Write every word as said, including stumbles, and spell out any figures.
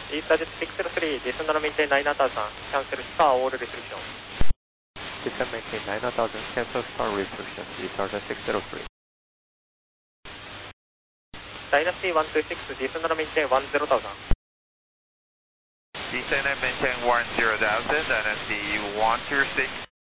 EastJet six zero three, descend and maintain nine thousand, cancel star all restriction. Descend maintain nine thousand, cancel star restriction, EastJet six zero three. Dynasty one two six, descend and maintain one zero thousand. Descend and maintain one zero thousand, Dynasty one two six.